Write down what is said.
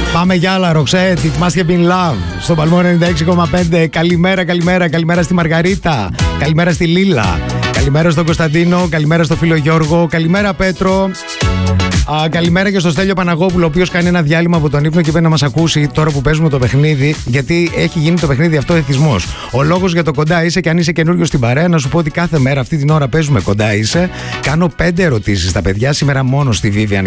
Πάμε για άλλα, Ροξέτ. It must have been love. Στο Παλμό 96,5. Καλημέρα στη Μαργαρίτα. Καλημέρα στη Λίλα. Καλημέρα στον Κωνσταντίνο. Καλημέρα στο φίλο Γιώργο. Καλημέρα, Πέτρο. Καλημέρα και στο Στέλιο Παναγόπουλο, ο οποίος κάνει ένα διάλειμμα από τον ύπνο και πρέπει να μας ακούσει τώρα που παίζουμε το παιχνίδι, γιατί έχει γίνει το παιχνίδι αυτό εθισμός. Ο λόγος για το κοντά είσαι, και αν είσαι καινούριο στην παρέα, να σου πω ότι κάθε μέρα αυτή την ώρα παίζουμε κοντά είσαι. Κάνω 5 ερωτήσεις στα παιδιά, σήμερα μόνο στη Vivian